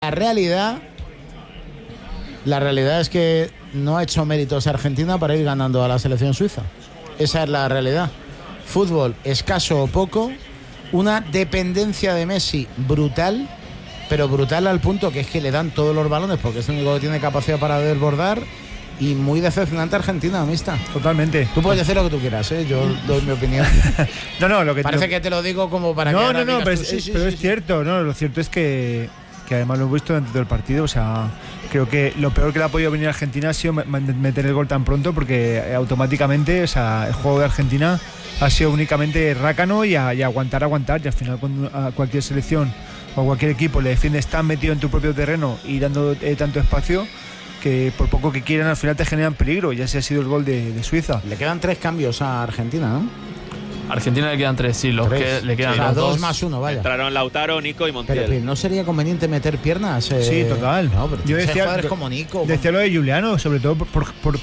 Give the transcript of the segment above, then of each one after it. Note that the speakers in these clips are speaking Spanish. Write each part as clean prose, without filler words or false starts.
la realidad es que no ha hecho méritos Argentina para ir ganando a la selección suiza. Esa es la realidad. Fútbol escaso o poco, una dependencia de Messi brutal, pero brutal al punto que es que le dan todos los balones porque es el único que tiene capacidad para desbordar. Y muy decepcionante Argentina, amista. Totalmente. Tú puedes decir lo que tú quieras, ¿eh? Yo doy mi opinión. Lo que parece que te lo digo como para que... No, pero es cierto. No, lo cierto es que además lo he visto durante todo el partido. O sea, creo que lo peor que le ha podido venir a Argentina ha sido meter el gol tan pronto, porque automáticamente, o sea, el juego de Argentina ha sido únicamente rácano y aguantar. Y al final, cuando a cualquier selección o a cualquier equipo le defiendes tan metido en tu propio terreno y dando tanto espacio, que por poco que quieran al final te generan peligro. Ya ese ha sido el gol de Suiza. Le quedan 3 cambios a Argentina, ¿no? A Argentina le quedan 3, sí, que le quedan 2 más 1, vaya. Entraron Lautaro, Nico y Montiel. Pero ¿no sería conveniente meter piernas? Sí, total. No, pero yo decía como Nico. Decía lo de Juliano, sobre todo por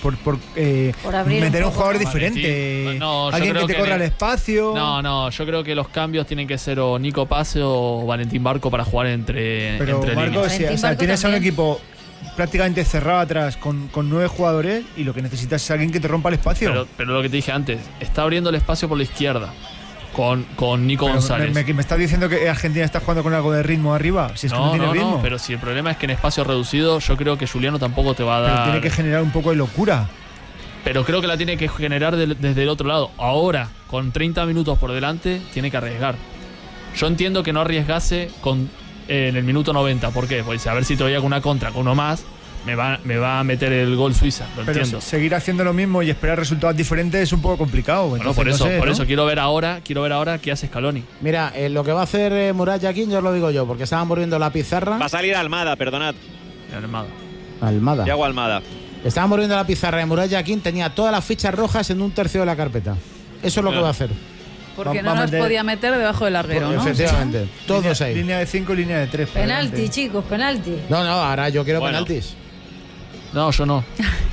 meter un jugador diferente. Alguien que te corra el espacio. No, yo creo que los cambios tienen que ser o Nico Pase o Valentín Barco para jugar entre Marco, líneas. Tienes a un equipo prácticamente cerrado atrás con 9 jugadores y lo que necesitas es alguien que te rompa el espacio. Pero lo que te dije antes, está abriendo el espacio por la izquierda con Nico González. ¿Me estás diciendo que Argentina está jugando con algo de ritmo arriba? Si es que no tiene ritmo. No, pero si el problema es que en espacio reducido yo creo que Juliano tampoco te va a dar... Pero tiene que generar un poco de locura. Pero creo que la tiene que generar desde el otro lado. Ahora, con 30 minutos por delante, tiene que arriesgar. Yo entiendo que no arriesgase en el minuto 90. ¿Por qué? Pues a ver si todavía con una contra, con uno más, me va a meter el gol Suiza. Lo entiendo. Seguir haciendo lo mismo y esperar resultados diferentes es un poco complicado. Bueno, por eso quiero ver ahora qué hace Scaloni. Mira, lo que va a hacer Murat Yakin, yo os lo digo yo, porque estaban volviendo la pizarra. Va a salir Almada, perdonad. Almada. Thiago Almada. Estaban volviendo la pizarra de Murat Yakin, tenía todas las fichas rojas en un tercio de la carpeta. Eso es lo que va a hacer. Porque no las podía meter debajo del larguero, ¿no? Efectivamente, todos ahí. Línea de 5 y línea de 3. Penalti, chicos, penalti. No, ahora yo quiero penaltis. No, yo no.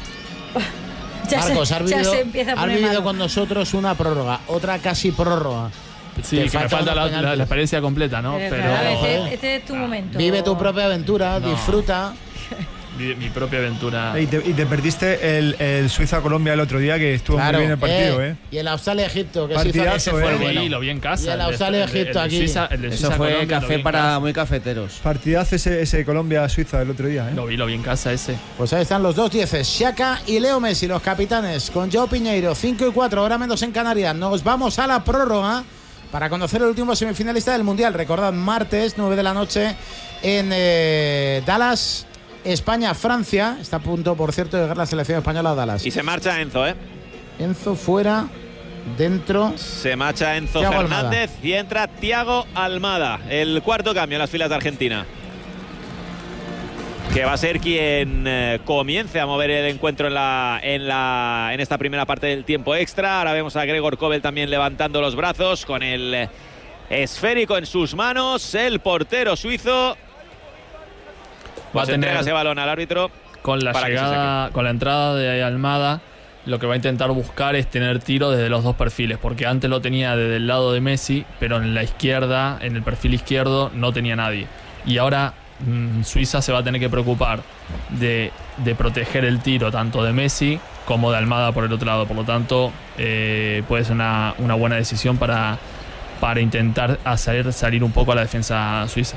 Marcos, has vivido malo. con nosotros una prórroga, otra casi prórroga. Sí, que me falta la experiencia completa, ¿no? Pero este es tu momento. Vive tu propia aventura, disfruta. Mi propia aventura. Y te perdiste el Suiza-Colombia el otro día, que estuvo muy bien el partido, Y el Australia-Egipto, que partidazo, ese fue bueno. Lo vi en casa. Y el Australia-Egipto aquí. Eso fue café para muy cafeteros. Partidazo ese Colombia-Suiza el otro día, Lo vi en casa ese. Pues ahí están los 2 dieces, Xhaka y Leo Messi, los capitanes, con Joao Piñeiro, 5 y 4, ahora menos en Canarias. Nos vamos a la prórroga para conocer el último semifinalista del Mundial. Recordad, martes, 9 de la noche, en Dallas, España, Francia. Está a punto, por cierto, de llegar la selección española a Dallas. Y se marcha Enzo, Enzo fuera, dentro. Se marcha Enzo Thiago Fernández Almada. y entra Thiago Almada, el cuarto cambio en las filas de Argentina, que va a ser quien comience a mover el encuentro en esta primera parte del tiempo extra. Ahora vemos a Gregor Kobel también levantando los brazos con el esférico en sus manos. El portero suizo Va a tener ese balón al árbitro con la llegada, con la entrada de Almada. Lo que va a intentar buscar es tener tiro desde los dos perfiles, porque antes lo tenía desde el lado de Messi, pero en la izquierda, en el perfil izquierdo, no tenía nadie. Y ahora Suiza se va a tener que preocupar de proteger el tiro tanto de Messi como de Almada por el otro lado. Por lo tanto, puede ser una buena decisión para intentar hacer salir un poco a la defensa suiza.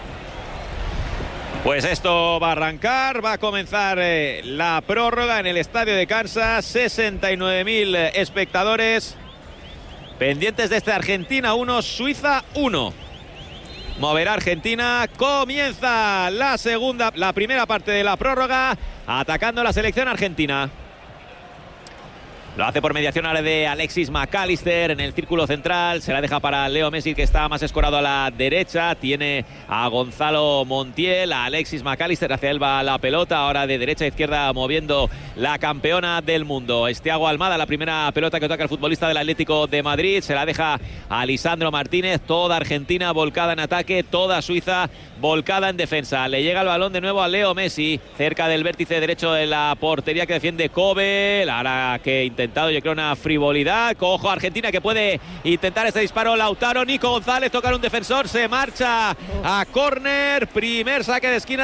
Pues esto va a arrancar, va a comenzar la prórroga en el estadio de Kansas. 69.000 espectadores pendientes de Argentina 1, Suiza 1. Moverá Argentina, comienza la primera parte de la prórroga, atacando la selección argentina. Lo hace por mediación ahora de Alexis McAllister en el círculo central. Se la deja para Leo Messi, que está más escorado a la derecha. Tiene a Gonzalo Montiel, a Alexis McAllister. Hacia él va la pelota. Ahora de derecha a izquierda moviendo la campeona del mundo. Es Thiago Almada, la primera pelota que toca el futbolista del Atlético de Madrid. Se la deja a Lisandro Martínez. Toda Argentina volcada en ataque. Toda Suiza volcada en defensa. Le llega el balón de nuevo a Leo Messi, cerca del vértice derecho de la portería, que defiende Kobel. Ahora que intentado, yo creo, una frivolidad. Ojo, Argentina, que puede intentar este disparo. Lautaro, Nico González, toca un defensor, se marcha a córner. Primer saque de esquina